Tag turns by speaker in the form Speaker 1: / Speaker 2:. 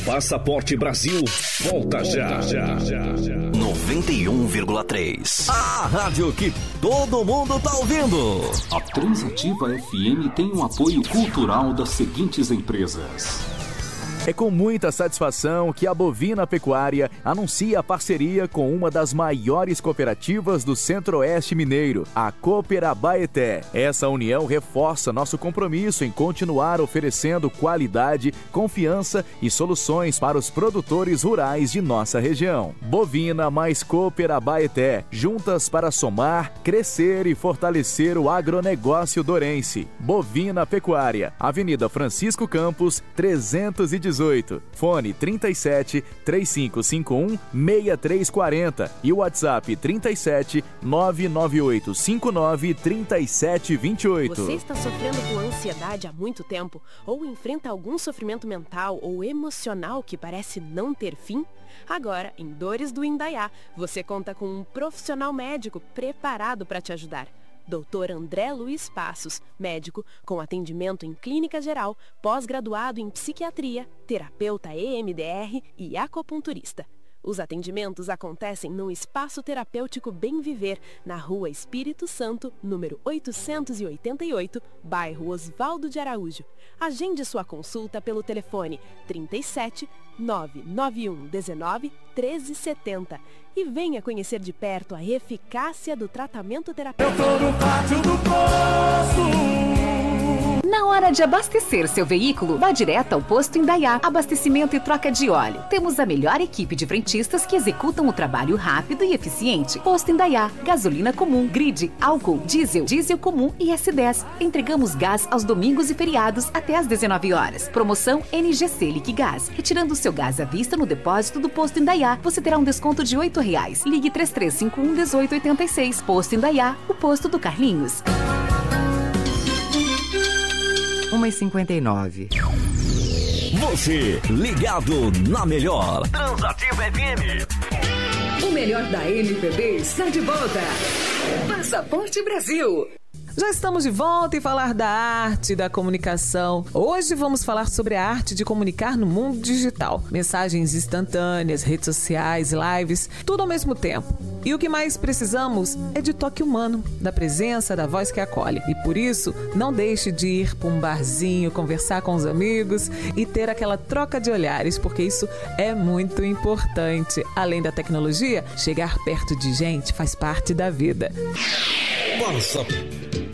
Speaker 1: Passaporte Brasil, volta já.
Speaker 2: 91,3.
Speaker 3: A rádio que todo mundo tá ouvindo.
Speaker 4: A Transativa FM tem um apoio cultural das seguintes empresas.
Speaker 5: É com muita satisfação que a Bovina Pecuária anuncia a parceria com uma das maiores cooperativas do Centro-Oeste Mineiro, a Coopera Abaeté. Essa união reforça nosso compromisso em continuar oferecendo qualidade, confiança e soluções para os produtores rurais de nossa região. Bovina mais Coopera Abaeté, juntas para somar, crescer e fortalecer o agronegócio dourense. Bovina Pecuária, Avenida Francisco Campos, 318. Fone 37 3551 6340 e o WhatsApp 37 998 59 3728.
Speaker 6: Você está sofrendo com ansiedade há muito tempo ou enfrenta algum sofrimento mental ou emocional que parece não ter fim? Agora, em Dores do Indaiá, você conta com um profissional médico preparado para te ajudar. Dr. André Luiz Passos, médico com atendimento em clínica geral, pós-graduado em psiquiatria, terapeuta EMDR e acupunturista. Os atendimentos acontecem no Espaço Terapêutico Bem Viver, na Rua Espírito Santo, número 888, bairro Osvaldo de Araújo. Agende sua consulta pelo telefone 37 991 19 1370 e venha conhecer de perto a eficácia do tratamento terapêutico.
Speaker 7: Eu tô no pátio do poço.
Speaker 8: Na hora de abastecer seu veículo, vá direto ao Posto Indaiá. Abastecimento e troca de óleo. Temos a melhor equipe de frentistas que executam o trabalho rápido e eficiente. Posto Indaiá. Gasolina comum, grid, álcool, diesel comum e S10. Entregamos gás aos domingos e feriados até às 19 horas. Promoção NGC Liquigás. Retirando seu gás à vista no depósito do Posto Indaiá, você terá um desconto de R$ 8. Ligue 3351-1886. Posto Indaiá, o posto do Carlinhos.
Speaker 3: 1h59. Você ligado na melhor Transativa FM.
Speaker 9: O melhor da MPB está de volta. Passaporte Brasil.
Speaker 10: Já estamos de volta e falar da arte da comunicação. Hoje vamos falar sobre a arte de comunicar no mundo digital. Mensagens instantâneas, redes sociais, lives, tudo ao mesmo tempo. E o que mais precisamos é de toque humano, da presença, da voz que acolhe. E por isso, não deixe de ir para um barzinho, conversar com os amigos e ter aquela troca de olhares, porque isso é muito importante. Além da tecnologia, chegar perto de gente faz parte da vida.